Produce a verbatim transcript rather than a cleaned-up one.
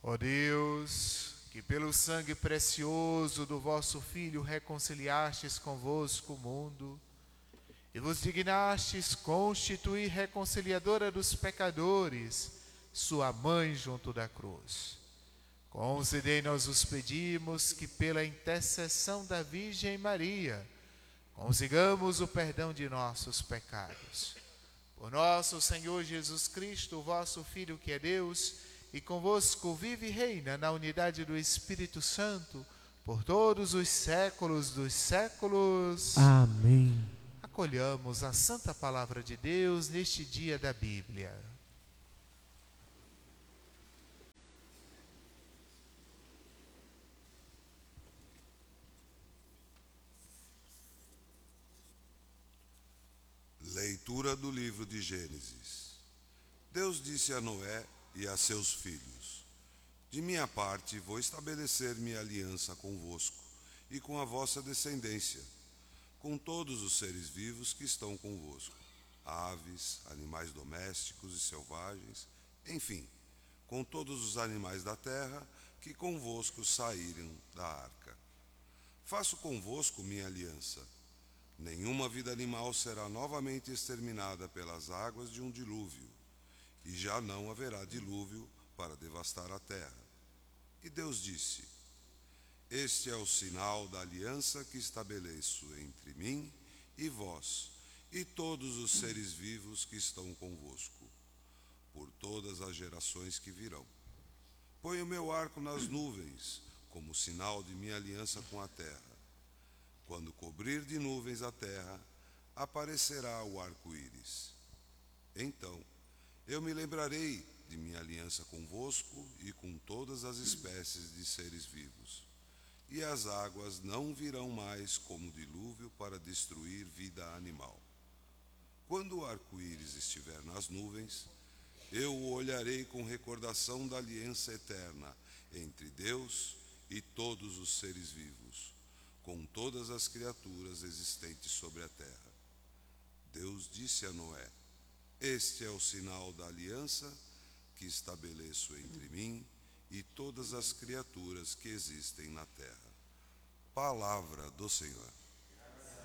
Ó Deus, que pelo sangue precioso do vosso Filho reconciliastes convosco o mundo, e vos dignastes constituir reconciliadora dos pecadores, sua mãe junto da cruz. Concedei-nos, os pedimos, que pela intercessão da Virgem Maria, consigamos o perdão de nossos pecados. Por nosso Senhor Jesus Cristo, vosso Filho, que é Deus, e convosco vive e reina na unidade do Espírito Santo, por todos os séculos dos séculos. Amém. Acolhamos a santa palavra de Deus neste dia da Bíblia. Leitura do livro de Gênesis. Deus disse a Noé e a seus filhos: De minha parte vou estabelecer minha aliança convosco e com a vossa descendência, com todos os seres vivos que estão convosco, aves, animais domésticos e selvagens, enfim, com todos os animais da terra que convosco saíram da arca. Faço convosco minha aliança. Nenhuma vida animal será novamente exterminada pelas águas de um dilúvio, e já não haverá dilúvio para devastar a terra. E Deus disse: Este é o sinal da aliança que estabeleço entre mim e vós, e todos os seres vivos que estão convosco, por todas as gerações que virão. Ponho o meu arco nas nuvens, como sinal de minha aliança com a terra. Quando cobrir de nuvens a terra, aparecerá o arco-íris. Então, eu me lembrarei de minha aliança convosco e com todas as espécies de seres vivos. E as águas não virão mais como dilúvio para destruir vida animal. Quando o arco-íris estiver nas nuvens, eu o olharei com recordação da aliança eterna entre Deus e todos os seres vivos, com todas as criaturas existentes sobre a terra. Deus disse a Noé: Este é o sinal da aliança que estabeleço entre mim e todas as criaturas que existem na terra. Palavra do Senhor.